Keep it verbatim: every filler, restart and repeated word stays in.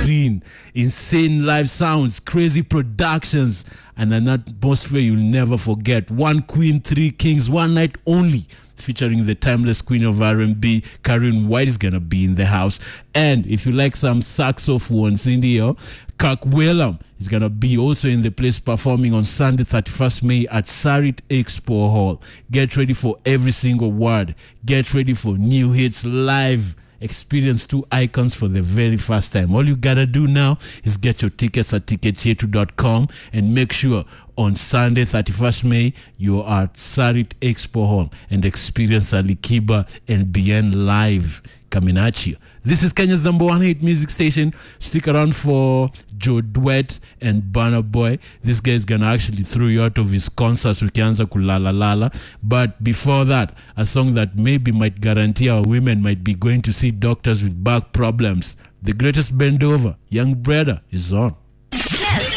screen, insane live sounds, crazy productions, and an atmosphere you'll never forget. One Queen, Three Kings, one night only, featuring the timeless queen of R and B, Karen White, is gonna be in the house. And if you like some saxophones in here, Kirk Whalum is gonna be also in the place performing on Sunday, thirty-first May at Sarit Expo Hall. Get ready for every single word. Get ready for new hits live. Experience two icons for the very first time. All you gotta do now is get your tickets at ticket chetu dot com and make sure on Sunday, thirty-first May, you are at Sarit Expo Hall and experience Ali Kiba and Bien live coming at you. This is Kenya's number one hit music station. Stick around for Joe Duet and Burna Boy. This guy is gonna actually throw you out of his concerts. Ukianza kulala lala. But before that, a song that maybe might guarantee our women might be going to see doctors with back problems. The greatest bend over, Young Brother, is on.